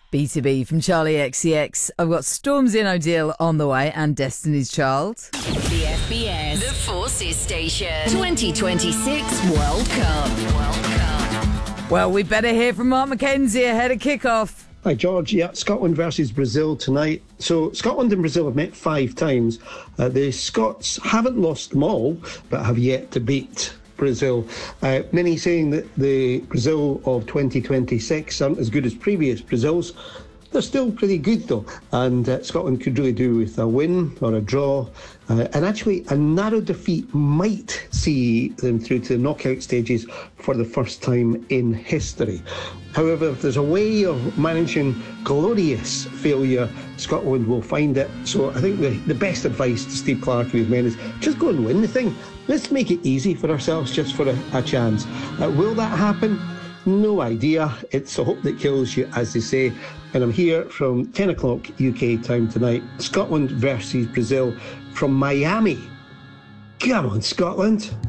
B2B from Charlie XCX. I've got Stormzy and O'Deal on the way and Destiny's Child. The FBS, the Forces Station, 2026 World Cup. Well, we better hear from Mark McKenzie ahead of kick-off. Hi, George. Yeah, Scotland versus Brazil tonight. So Scotland and Brazil have met 5 times. The Scots haven't lost them all, but have yet to beat Brazil. Many saying that the Brazil of 2026 aren't as good as previous Brazils. They're still pretty good though, and Scotland could really do with a win or a draw, and actually a narrow defeat might see them through to the knockout stages for the first time in history. However, if there's a way of managing glorious failure, Scotland will find it. So I think the best advice to Steve Clarke and his men is just go and win the thing. Let's make it easy for ourselves just for a chance. Will that happen? No idea. It's a hope that kills you, as they say. And I'm here from 10 o'clock UK time tonight. Scotland versus Brazil from Miami. Come on, Scotland.